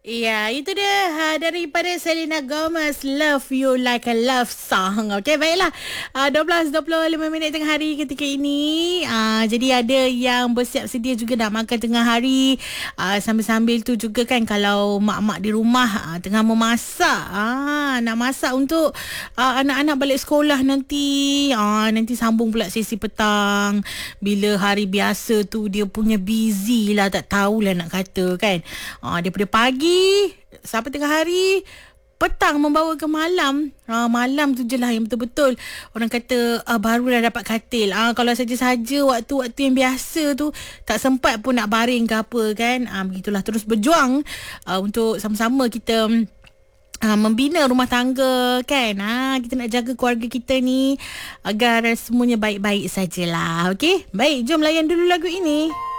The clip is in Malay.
Ya, itu dia daripada Selena Gomez, Love You Like a Love Song. Okey, baiklah. 12.25 minit tengah hari ketika ini. Jadi ada yang bersiap sedia juga nak makan tengah hari. Sambil-sambil tu juga kan kalau mak-mak di rumah tengah memasak. Nak masak untuk anak-anak balik sekolah nanti. Nanti sambung pula sesi petang. Bila hari biasa tu dia punya busy lah, tak tahulah nak kata kan. Daripada pagi sampai tengah hari, petang membawa ke malam. Malam tu je lah yang betul-betul orang kata barulah dapat katil. Kalau saja-saja waktu-waktu yang biasa tu tak sempat pun nak baring ke apa kan. Begitulah, terus berjuang untuk sama-sama kita membina rumah tangga kan. Kita nak jaga keluarga kita ni agar semuanya baik-baik sajalah. Okey, baik, jom layan dulu lagu ini.